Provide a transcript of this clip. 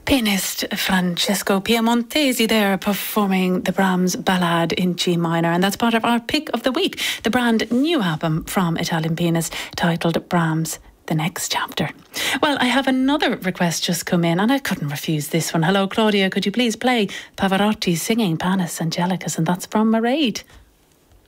Pianist Francesco Piemontesi there performing the Brahms Ballad in G minor, and that's part of our pick of the week, the brand new album from Italian pianist titled Brahms The Next Chapter. Well, I have another request just come in and I couldn't refuse this one. Hello Claudia, could you please play Pavarotti singing Panis Angelicus? And that's from Mairead.